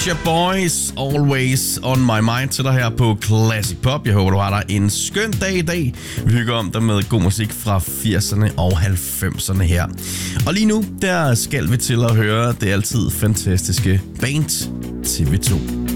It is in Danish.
Your Boys, Always On My Mind til dig her på Classic Pop. Jeg håber, du har dig en skøn dag i dag. Vi hygger om dig med god musik fra 80'erne og 90'erne her. Og lige nu, der skal vi til at høre det altid fantastiske Band TV2.